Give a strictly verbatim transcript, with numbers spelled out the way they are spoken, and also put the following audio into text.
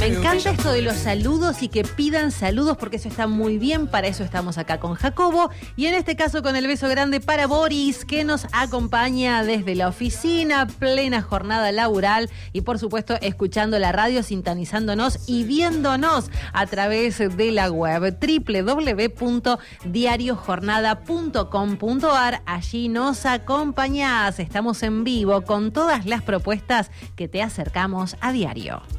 encanta esto de los saludos y que pidan saludos porque eso está muy bien. Para eso estamos acá con Jacobo. Y en este caso con el beso grande para Boris, que nos acompaña desde la oficina, plena jornada laboral y por supuesto escuchando la radio, sintonizándonos y viéndonos a través de la web doble u doble u doble u punto diario jornada punto com punto a r. Allí nos acompañás. Estamos en vivo con todas las propuestas que te acercamos a diario.